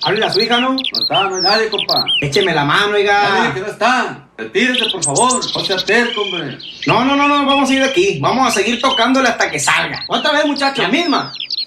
Háblele a su hija, ¿no? No está, no hay nadie, compa. Écheme la mano, Ya oiga. dije que no está. Retírese, por favor. No sea terco, hombre. No, vamos a ir de aquí. Vamos a seguir tocándole hasta que salga. Otra vez, muchacho. La misma.